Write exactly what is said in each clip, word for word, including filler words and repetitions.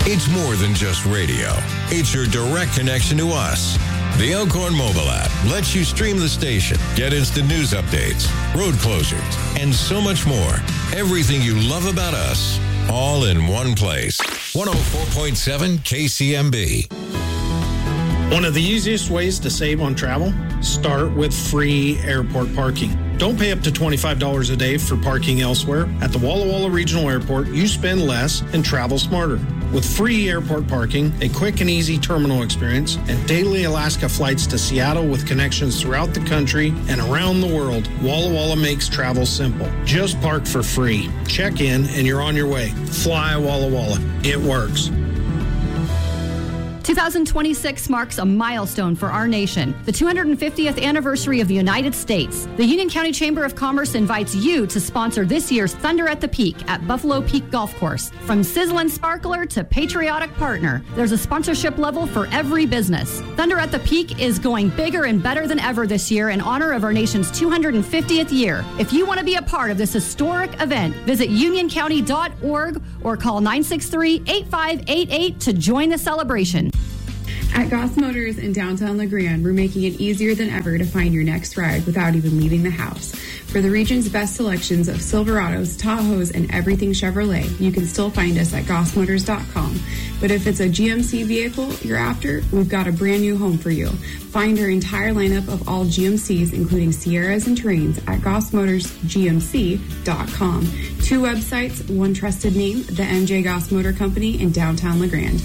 It's more than just radio. It's your direct connection to us. The Elkhorn mobile app lets you stream the station, get instant news updates, road closures, and so much more. Everything you love about us, all in one place. one oh four point seven K C M B. One of the easiest ways to save on travel? Start with free airport parking. Don't pay up to twenty-five dollars a day for parking elsewhere. At the Walla Walla Regional Airport, you spend less and travel smarter. With free airport parking, a quick and easy terminal experience, and daily Alaska flights to Seattle with connections throughout the country and around the world, Walla Walla makes travel simple. Just park for free. Check in and you're on your way. Fly Walla Walla. It works. two thousand twenty-six marks a milestone for our nation, the two hundred fiftieth anniversary of the United States. The Union County Chamber of Commerce invites you to sponsor this year's Thunder at the Peak at Buffalo Peak Golf Course. From sizzling sparkler to patriotic partner, there's a sponsorship level for every business. Thunder at the Peak is going bigger and better than ever this year in honor of our nation's two hundred fiftieth year. If you want to be a part of this historic event, visit union county dot org or call nine six three, eight five eight eight to join the celebration. At Goss Motors in downtown La Grande, we're making it easier than ever to find your next ride without even leaving the house. For the region's best selections of Silverados, Tahoes, and everything Chevrolet, you can still find us at goss motors dot com. But if it's a G M C vehicle you're after, we've got a brand new home for you. Find our entire lineup of all G M Cs, including Sierras and Terrains, at goss motors g m c dot com. Two websites, one trusted name, the M J Goss Motor Company in downtown La Grande.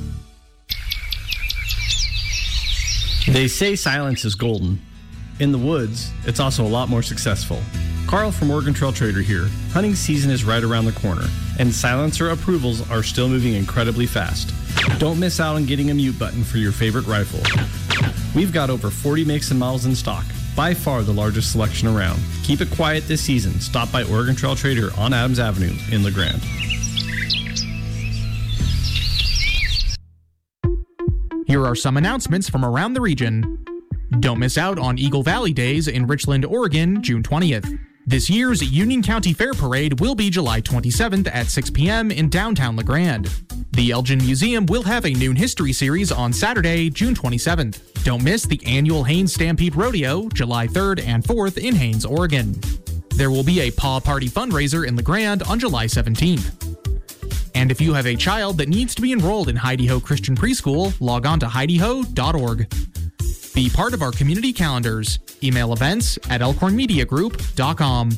They say silence is golden. In the woods, it's also a lot more successful. Carl from Oregon Trail Trader here. Hunting season is right around the corner, and silencer approvals are still moving incredibly fast. Don't miss out on getting a mute button for your favorite rifle. We've got over forty makes and models in stock, by far the largest selection around. Keep it quiet this season. Stop by Oregon Trail Trader on Adams Avenue in La Grande. Here are some announcements from around the region. Don't miss out on Eagle Valley Days in Richland, Oregon, June twentieth. This year's Union County Fair Parade will be July twenty-seventh at six p.m. in downtown La Grande. The Elgin Museum will have a noon history series on Saturday, June twenty-seventh. Don't miss the annual Haines Stampede Rodeo, July third and fourth in Haines, Oregon. There will be a Paw Party fundraiser in La Grande on July seventeenth. And if you have a child that needs to be enrolled in Heidi Ho Christian Preschool, log on to heidi ho dot org. Be part of our community calendars. Email events at elkhorn media group dot com.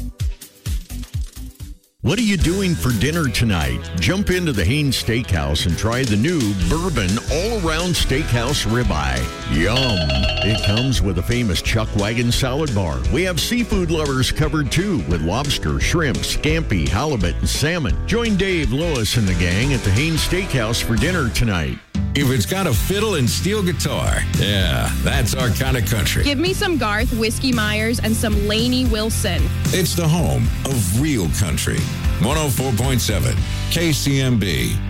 What are you doing for dinner tonight? Jump into the Haines Steakhouse and try the new Bourbon All-Around Steakhouse Ribeye. Yum! It comes with a famous Chuck Wagon salad bar. We have seafood lovers covered too with lobster, shrimp, scampi, halibut, and salmon. Join Dave, Lois, and the gang at the Haines Steakhouse for dinner tonight. If it's got a fiddle and steel guitar, yeah, that's our kind of country. Give me some Garth Whiskey Myers and some Lainey Wilson. It's the home of real country. one oh four point seven K C M B.